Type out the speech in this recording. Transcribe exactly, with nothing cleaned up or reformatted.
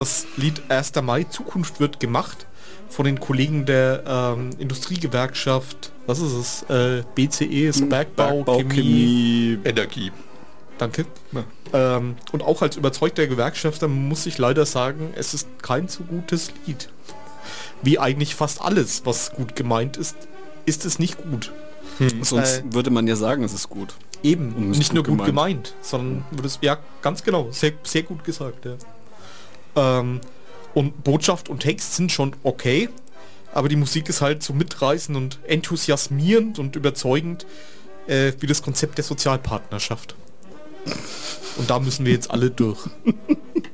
das Lied erster Mai, Zukunft wird gemacht, von den Kollegen der ähm, Industriegewerkschaft, was ist es, äh, B C E, ist Bergbau, Bergbau, Chemie, Chemie, Energie. Danke. Ja. Ähm, und auch als überzeugter Gewerkschafter muss ich leider sagen, es ist kein so gutes Lied. Wie eigentlich fast alles, was gut gemeint ist, ist es nicht gut. Hm. Sonst äh, würde man ja sagen, es ist gut. Eben, und nicht gut nur gut gemeint, gemeint sondern würde es, ja, ganz genau, sehr, sehr gut gesagt, ja. Ähm, und Botschaft und Text sind schon okay, aber die Musik ist halt so mitreißend und enthusiasmierend und überzeugend äh, wie das Konzept der Sozialpartnerschaft. Und da müssen wir jetzt alle durch.